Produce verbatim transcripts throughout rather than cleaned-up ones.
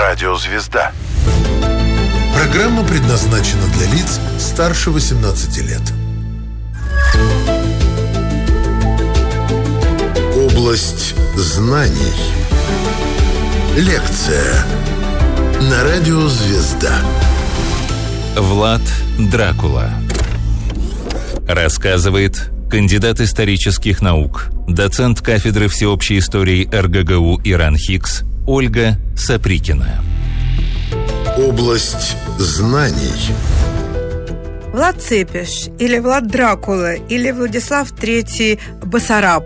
Радиозвезда. Программа предназначена для лиц старше восемнадцати лет. Область знаний. Лекция на Радиозвезда. Влад Дракула. Рассказывает кандидат исторических наук, доцент кафедры всеобщей истории эр гэ гэ у и РАН-ХИКС Ольга Саприкина. Область знаний. Влад Цепиш, или Влад Дракула, или Владислав третий Басараб,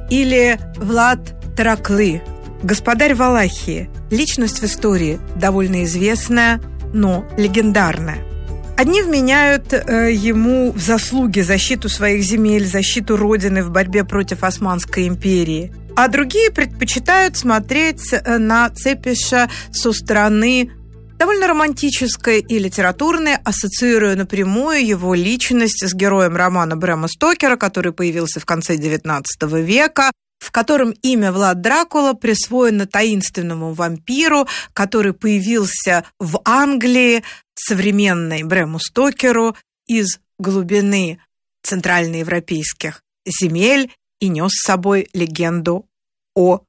или Влад Тараклы, господарь Валахии, личность в истории довольно известная, но легендарная. Одни вменяют э, ему в заслуги защиту своих земель, защиту Родины в борьбе против Османской империи, а другие предпочитают смотреть на Цепиша со стороны довольно романтической и литературной, ассоциируя напрямую его личность с героем романа Брэма Стокера, который появился в конце девятнадцатого века, в котором имя Влад Дракула присвоено таинственному вампиру, который появился в Англии, современной Брэму Стокеру, из глубины центральноевропейских земель и нес с собой легенду о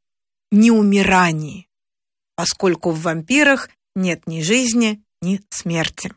неумирании, поскольку в вампирах нет ни жизни, ни смерти.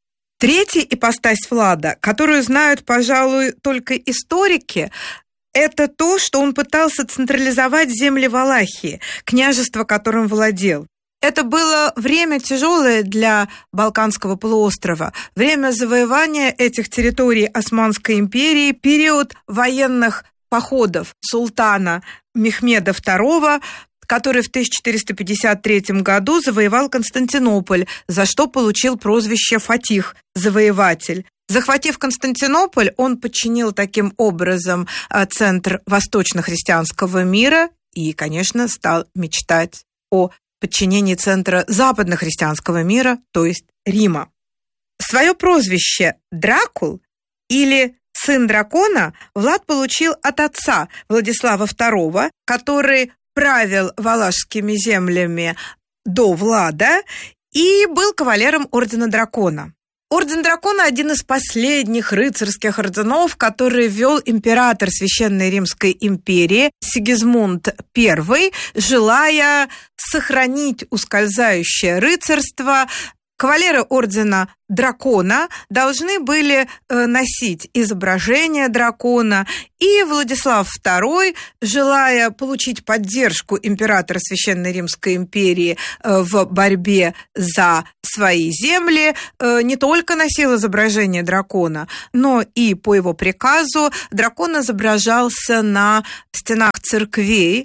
Третья ипостась Влада, которую знают, пожалуй, только историки, это то, что он пытался централизовать земли Валахии, княжество, которым владел. Это было время тяжелое для Балканского полуострова, время завоевания этих территорий Османской империи, период военных походов султана Мехмеда второго, который в тысяча четыреста пятьдесят третьем году завоевал Константинополь, за что получил прозвище Фатих, завоеватель. Захватив Константинополь, он подчинил таким образом центр восточно-христианского мира и, конечно, стал мечтать о подчинении центра западно-христианского мира, то есть Рима. Свое прозвище «Дракул» или «Сын дракона» Влад получил от отца Владислава второго, который правил валашскими землями до Влада и был кавалером Ордена Дракона. Орден Дракона – один из последних рыцарских орденов, который ввел император Священной Римской империи Сигизмунд I, желая сохранить ускользающее рыцарство. Кавалеры Ордена Дракона должны были носить изображение дракона, и Владислав второй, желая получить поддержку императора Священной Римской империи в борьбе за свои земли, не только носил изображение дракона, но и по его приказу дракон изображался на стенах церквей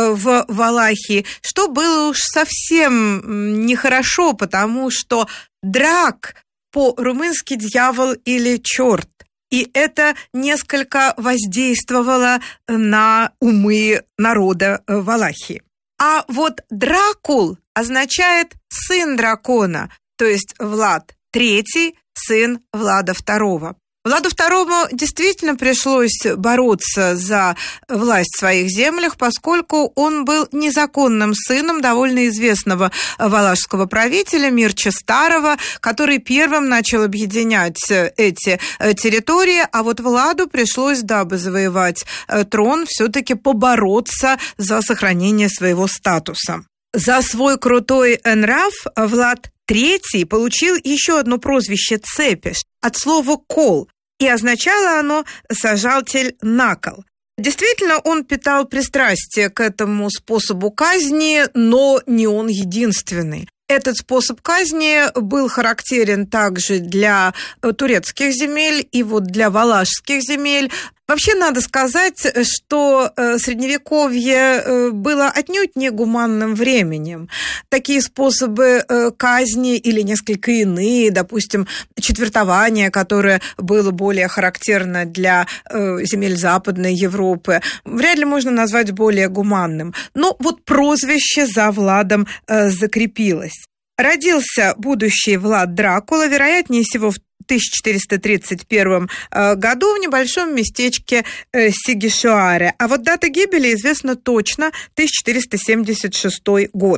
в Валахии, что было уж совсем нехорошо, потому что драк по-румынски дьявол или черт. И это несколько воздействовало на умы народа Валахии. А вот Дракул означает сын дракона, то есть Влад третий, сын Влада второго. Владу второму действительно пришлось бороться за власть в своих землях, поскольку он был незаконным сыном довольно известного валашского правителя Мирча Старого, который первым начал объединять эти территории, а вот Владу пришлось, дабы завоевать трон, все-таки побороться за сохранение своего статуса. За свой крутой нрав Влад третий получил еще одно прозвище Цепиш от слова «кол», и означало оно «сажатель на кол». Действительно, он питал пристрастие к этому способу казни, но не он единственный. Этот способ казни был характерен также для турецких земель и вот для валашских земель. Вообще, надо сказать, что Средневековье было отнюдь не гуманным временем. Такие способы казни или несколько иные, допустим, четвертование, которое было более характерно для земель Западной Европы, вряд ли можно назвать более гуманным. Но вот прозвище за Владом закрепилось. Родился будущий Влад Дракула, вероятнее всего, в тысяча четыреста тридцать первом году в небольшом местечке Сигишуаре. А вот дата гибели известна точно – тысяча четыреста семьдесят шестой год.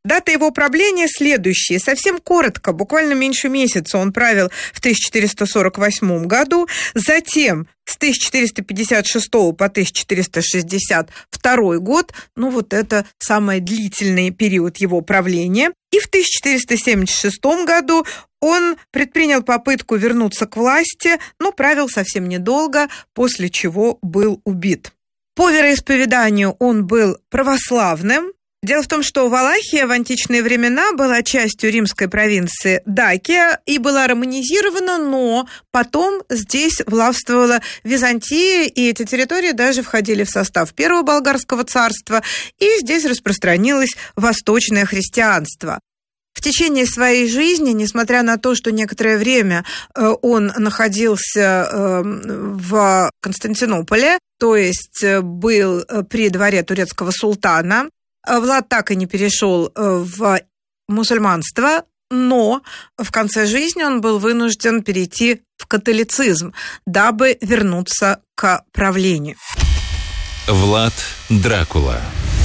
Дата его правления следующая. Совсем коротко, буквально меньше месяца он правил в тысяча четыреста сорок восьмом году. Затем с тысяча четыреста пятьдесят шестого по тысяча четыреста шестьдесят второй год, ну вот это самый длительный период его правления. И в тысяча четыреста семьдесят шестом году он предпринял попытку вернуться к власти, но правил совсем недолго, после чего был убит. По вероисповеданию он был православным. Дело в том, что Валахия в античные времена была частью римской провинции Дакия и была романизирована, но потом здесь властвовала Византия, и эти территории даже входили в состав Первого Болгарского царства, и здесь распространилось восточное христианство. В течение своей жизни, несмотря на то, что некоторое время он находился в Константинополе, то есть был при дворе турецкого султана, Влад так и не перешел в мусульманство, но в конце жизни он был вынужден перейти в католицизм, дабы вернуться к правлению. Влад Дракула.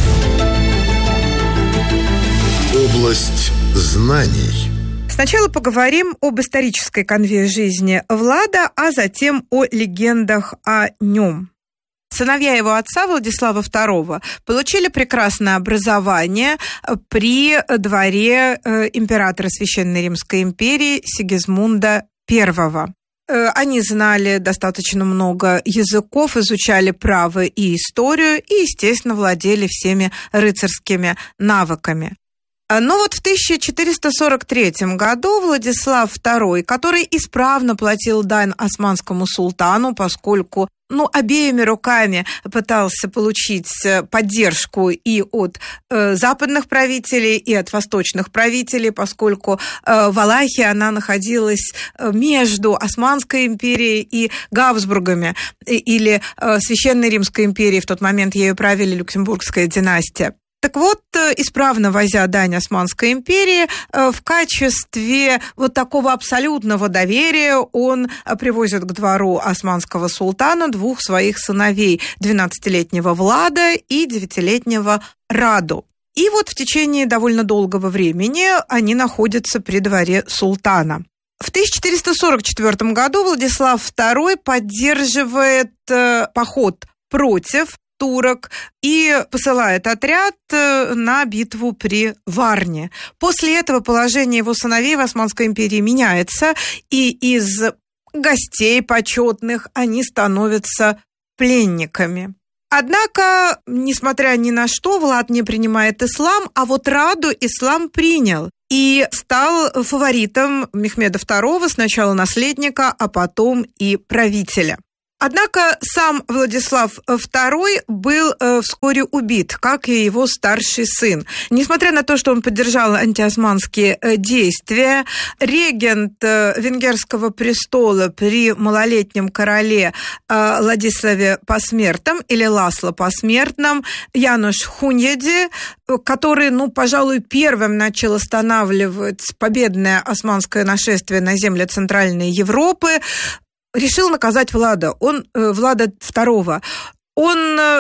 Область знаний. Сначала поговорим об исторической канве жизни Влада, а затем о легендах о нем. Сыновья его отца, Владислава второго, получили прекрасное образование при дворе императора Священной Римской империи Сигизмунда первого. Они знали достаточно много языков, изучали право и историю и, естественно, владели всеми рыцарскими навыками. Но вот в тысяча четыреста сорок третьем году Владислав второй, который исправно платил дань османскому султану, поскольку ну, обеими руками пытался получить поддержку и от э, западных правителей, и от восточных правителей, поскольку э, Валахия, она находилась между Османской империей и Габсбургами, или э, Священной Римской империей, в тот момент ею правили Люксембургская династия. Так вот, исправно возя дань Османской империи, в качестве вот такого абсолютного доверия он привозит к двору османского султана двух своих сыновей, двенадцатилетнего Влада и девятилетнего Раду. И вот в течение довольно долгого времени они находятся при дворе султана. В тысяча четыреста сорок четвёртом году Владислав второй поддерживает поход против турок и посылает отряд на битву при Варне. После этого положение его сыновей в Османской империи меняется, и из гостей почетных они становятся пленниками. Однако, несмотря ни на что, Влад не принимает ислам, а вот Раду ислам принял и стал фаворитом Мехмеда второго, сначала наследника, а потом и правителя. Однако сам Владислав второй был э, вскоре убит, как и его старший сын. Несмотря на то, что он поддержал антиосманские э, действия, регент э, венгерского престола при малолетнем короле э, Ладиславе Посмертном или Ласло Посмертном Януш Хуньеди, который, ну, пожалуй, первым начал останавливать победное османское нашествие на земли Центральной Европы, решил наказать Влада, он, Влада второго. Он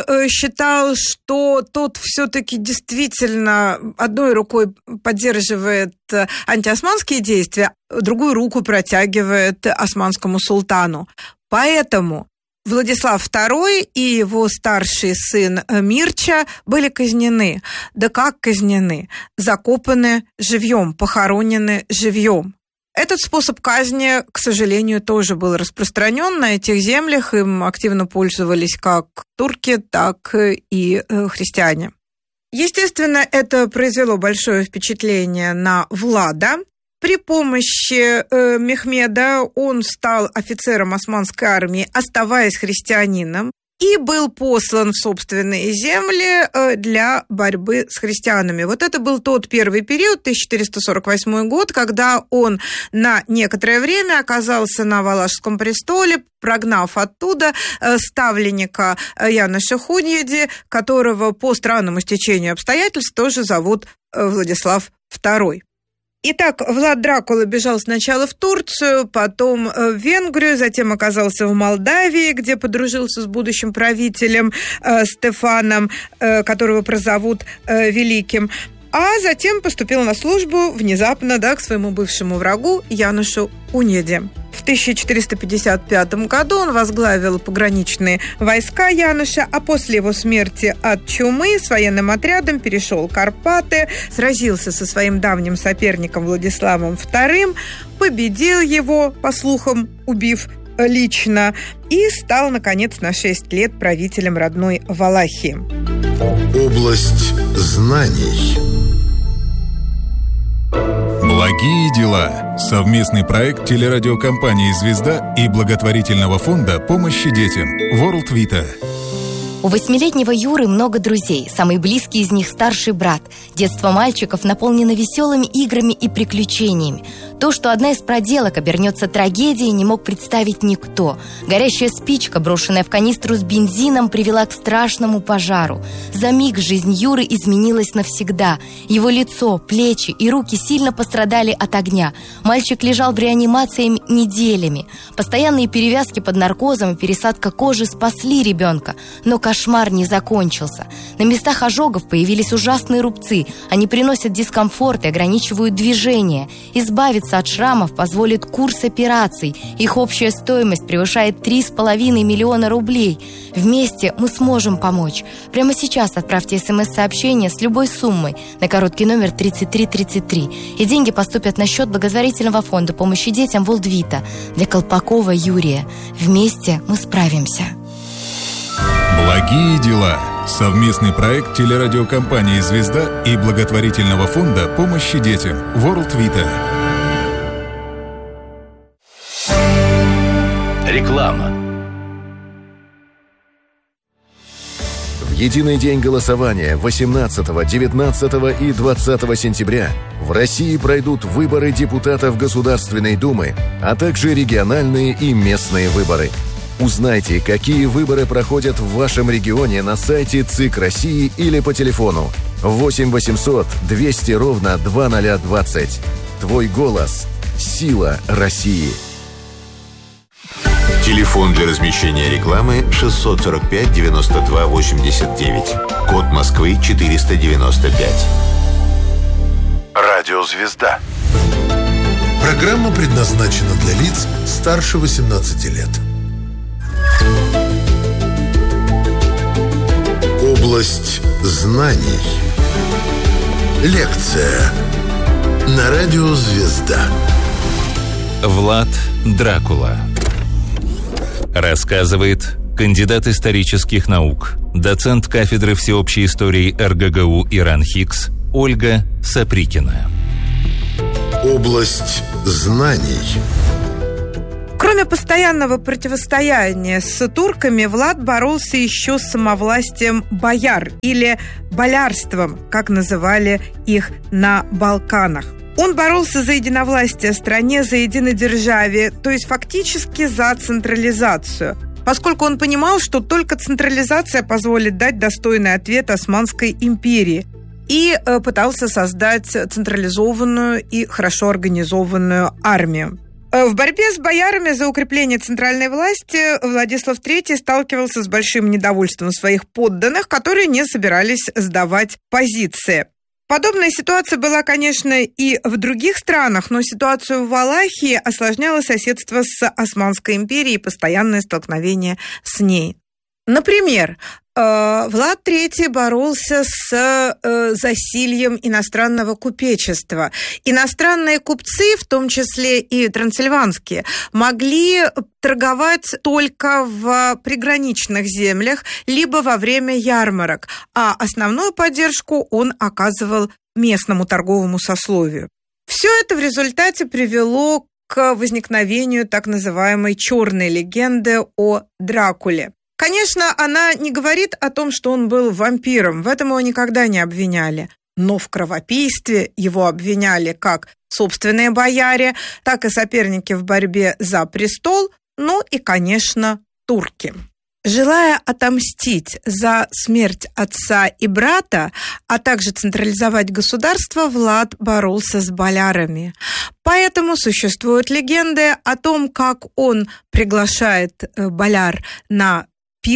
считал, что тот все-таки действительно одной рукой поддерживает антиосманские действия, другую руку протягивает османскому султану. Поэтому Владислав второй и его старший сын Мирча были казнены. Да как казнены? Закопаны живьем, похоронены живьем. Этот способ казни, к сожалению, тоже был распространен на этих землях. Им активно пользовались как турки, так и христиане. Естественно, это произвело большое впечатление на Влада. При помощи э, Мехмеда он стал офицером османской армии, оставаясь христианином, и был послан в собственные земли для борьбы с христианами. Вот это был тот первый период, тысяча четыреста сорок восьмой год, когда он на некоторое время оказался на Валашском престоле, прогнав оттуда ставленника Яноша Хуньеди, которого по странному стечению обстоятельств тоже зовут Владислав второй. Итак, Влад Дракула бежал сначала в Турцию, потом в Венгрию, затем оказался в Молдавии, где подружился с будущим правителем э, Стефаном, э, которого прозовут э, Великим. а затем поступил на службу внезапно, да, к своему бывшему врагу Янушу Унеде. В тысяча четыреста пятьдесят пятом году он возглавил пограничные войска Януша, а после его смерти от чумы с военным отрядом перешел Карпаты, сразился со своим давним соперником Владиславом вторым, победил его, по слухам, убив лично, и стал, наконец, на шесть лет правителем родной Валахии. Область знаний. Благие дела. Совместный проект телерадиокомпании «Звезда» и благотворительного фонда помощи детям World Vita. У восьмилетнего Юры много друзей. Самый близкий из них – старший брат. Детство мальчиков наполнено веселыми играми и приключениями. То, что одна из проделок обернется трагедией, не мог представить никто. Горящая спичка, брошенная в канистру с бензином, привела к страшному пожару. За миг жизнь Юры изменилась навсегда. Его лицо, плечи и руки сильно пострадали от огня. Мальчик лежал в реанимации неделями. Постоянные перевязки под наркозом и пересадка кожи спасли ребенка. Но кошмар не закончился. На местах ожогов появились ужасные рубцы. Они приносят дискомфорт и ограничивают движение. Избавиться от шрамов позволит курс операций. Их общая стоимость превышает три с половиной миллиона рублей. Вместе мы сможем помочь. Прямо сейчас отправьте смс-сообщение с любой суммой на короткий номер тридцать три тридцать три. И деньги поступят на счет благотворительного фонда помощи детям World Vita для Колпакова Юрия. Вместе мы справимся. Благие дела. Совместный проект телерадиокомпании «Звезда» и благотворительного фонда помощи детям World Vita. Реклама. В единый день голосования восемнадцатого, девятнадцатого и двадцатого сентября в России пройдут выборы депутатов Государственной Думы, а также региональные и местные выборы. Узнайте, какие выборы проходят в вашем регионе на сайте ЦИК России или по телефону восемь восемьсот двести ровно двадцать двадцать. Твой голос – сила России. Телефон для размещения рекламы шестьсот сорок пять девяносто два восемьдесят девять. Код Москвы четыреста девяносто пять. Радио «Звезда». Программа предназначена для лиц старше восемнадцати лет. Область знаний. Лекция на радио «Звезда». Влад Дракула. Рассказывает кандидат исторических наук, доцент кафедры всеобщей истории эр гэ гэ у и РАНХИКС Ольга Саприкина. Область знаний. Кроме постоянного противостояния с турками, Влад боролся еще с самовластием бояр или болярством, как называли их на Балканах. Он боролся за единовластие в стране, за единодержавие, то есть фактически за централизацию, поскольку он понимал, что только централизация позволит дать достойный ответ Османской империи, и пытался создать централизованную и хорошо организованную армию. В борьбе с боярами за укрепление центральной власти Владислав третий сталкивался с большим недовольством своих подданных, которые не собирались сдавать позиции. Подобная ситуация была, конечно, и в других странах, но ситуацию в Валахии осложняло соседство с Османской империей и постоянное столкновение с ней. Например, Влад третий боролся с засильем иностранного купечества. Иностранные купцы, в том числе и трансильванские, могли торговать только в приграничных землях, либо во время ярмарок, а основную поддержку он оказывал местному торговому сословию. Все это в результате привело к возникновению так называемой «черной легенды» о Дракуле. Конечно, она не говорит о том, что он был вампиром, в этом его никогда не обвиняли. Но в кровопийстве его обвиняли как собственные бояре, так и соперники в борьбе за престол, ну и, конечно, турки. Желая отомстить за смерть отца и брата, а также централизовать государство, Влад боролся с болярами. Поэтому существуют легенды о том, как он приглашает боляр на пир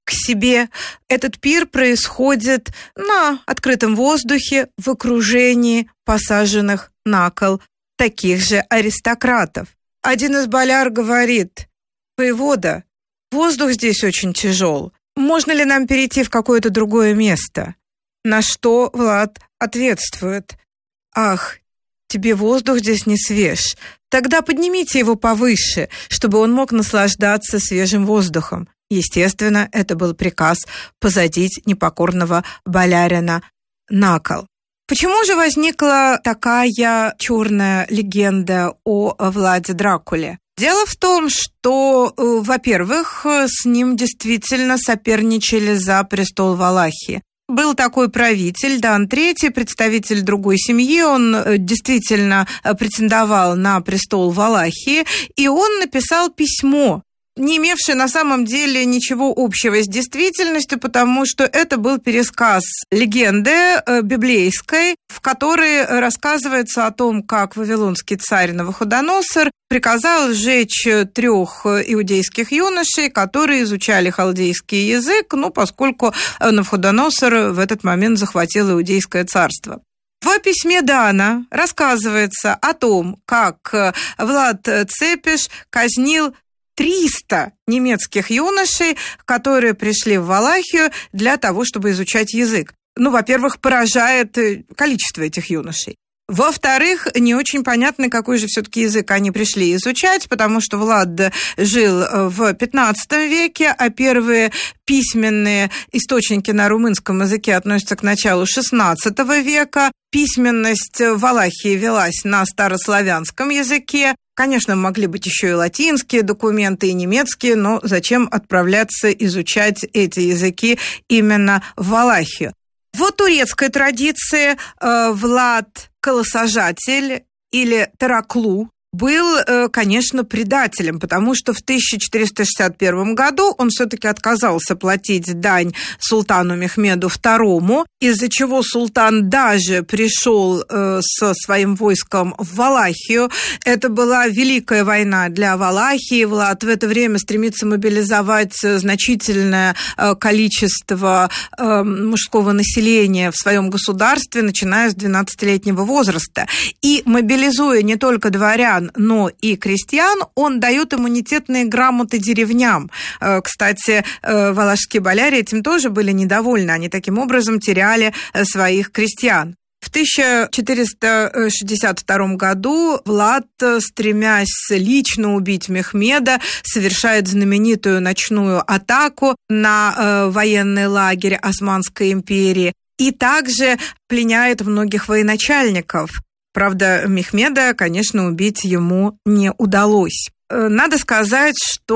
к себе. Этот пир происходит на открытом воздухе в окружении посаженных на кол таких же аристократов. Один из бояр говорит: «Воевода, воздух здесь очень тяжел. Можно ли нам перейти в какое-то другое место?» На что Влад ответствует: «Ах, тебе воздух здесь не свеж. Тогда поднимите его повыше, чтобы он мог наслаждаться свежим воздухом». Естественно, это был приказ посадить непокорного болярина на кол. Почему же возникла такая черная легенда о Владе Дракуле? Дело в том, что, во-первых, с ним действительно соперничали за престол Валахии. Был такой правитель, Дан третий, представитель другой семьи, он действительно претендовал на престол Валахии, и он написал письмо, не имевшее на самом деле ничего общего с действительностью, потому что это был пересказ легенды э, библейской, в которой рассказывается о том, как вавилонский царь Навуходоносор приказал сжечь трех иудейских юношей, которые изучали халдейский язык, ну, поскольку Навуходоносор в этот момент захватил иудейское царство. В письме Дана рассказывается о том, как Влад Цепиш казнил триста немецких юношей, которые пришли в Валахию для того, чтобы изучать язык. Ну, во-первых, поражает количество этих юношей. Во-вторых, не очень понятно, какой же все-таки язык они пришли изучать, потому что Влад жил в пятнадцатом веке, а первые письменные источники на румынском языке относятся к началу шестнадцатого века. Письменность в Валахии велась на старославянском языке. Конечно, могли быть еще и латинские документы, и немецкие, но зачем отправляться изучать эти языки именно в Валахию? В турецкой традиции э, Влад Колосожатель или Тараклу был, конечно, предателем, потому что в тысяча четыреста шестьдесят первом году он все-таки отказался платить дань султану Мехмеду второму, из-за чего султан даже пришел со своим войском в Валахию. Это была великая война для Валахии. Влад в это время стремится мобилизовать значительное количество мужского населения в своем государстве, начиная с двенадцатилетнего возраста. И мобилизуя не только дворян, но и крестьян, он дает иммунитетные грамоты деревням. Кстати, валашские бояре этим тоже были недовольны. Они таким образом теряли своих крестьян. В тысяча четыреста шестьдесят втором году Влад, стремясь лично убить Мехмеда, совершает знаменитую ночную атаку на военный лагерь Османской империи и также пленяет многих военачальников. Правда, Мехмеда, конечно, убить ему не удалось. Надо сказать,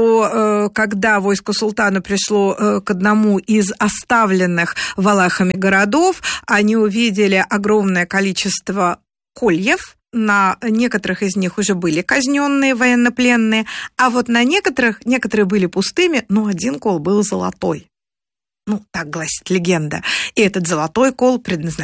что когда войско султана пришло к одному из оставленных валахами городов, они увидели огромное количество кольев. На некоторых из них уже были казненные военнопленные, а вот на некоторых, некоторые были пустыми, но один кол был золотой. Ну, так гласит легенда. И этот золотой кол предназначен